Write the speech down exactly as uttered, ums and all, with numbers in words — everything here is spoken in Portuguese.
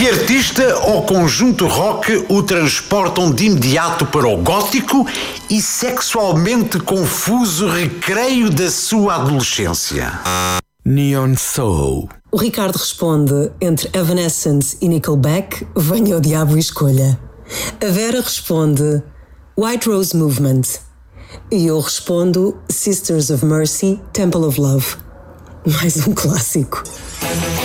Que artista ou conjunto rock o transportam de imediato para o gótico e sexualmente confuso recreio da sua adolescência? Neon Soul. O Ricardo responde: entre Evanescence e Nickelback, venha o diabo e escolha. A Vera responde: White Rose Movement. E eu respondo: Sisters of Mercy, Temple of Love. Mais um clássico.